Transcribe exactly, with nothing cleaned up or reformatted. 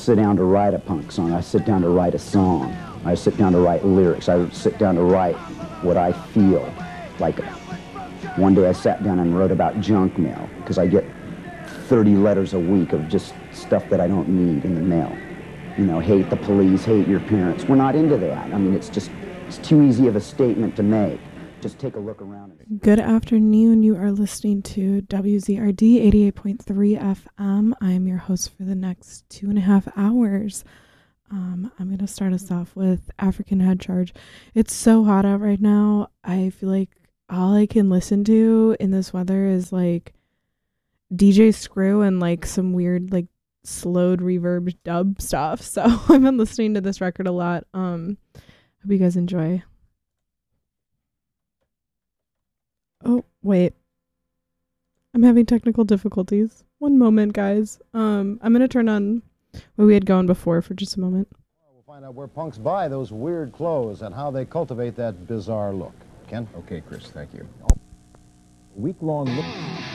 sit down to write a punk song. I sit down to write a song. I sit down to write lyrics. I sit down to write what I feel. Like one day I sat down and wrote about junk mail because I get thirty letters a week of just stuff that I don't need in the mail. You know, hate the police, hate your parents. We're not into that. I mean, it's just, it's too easy of a statement to make. Just take a look around. Good afternoon. You are listening to W Z R D eighty-eight point three F M. I'm your host for the next two and a half hours. Um, I'm going to start us off with African Head Charge. It's so hot out right now. I feel like all I can listen to in this weather is like D J Screw and like some weird like slowed reverb dub stuff. So I've been listening to this record a lot. Um, hope you guys enjoy. Oh, wait. I'm having technical difficulties. One moment, guys. Um, I'm going to turn on what we had going before for just a moment. We'll find out where punks buy those weird clothes and how they cultivate that bizarre look. Ken? Okay, Chris, thank you. A week-long look...